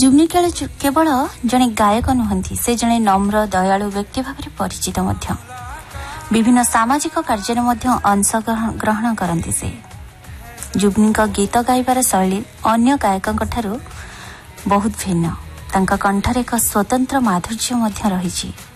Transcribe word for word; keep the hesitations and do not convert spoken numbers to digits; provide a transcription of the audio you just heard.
जुबनी केवल जड़े गायक नुहंती, से जड़े नम्र दयालु व्यक्ति भाव में परिचित मध्य। विभिन्न सामाजिक कार्य अंश ग्रहण करती से। जुबनी गीत गाइबार शैली अन्य गायकों ठारू बहुत भिन्न। तांका कंठरे एक स्वतंत्र माधुर्य रही।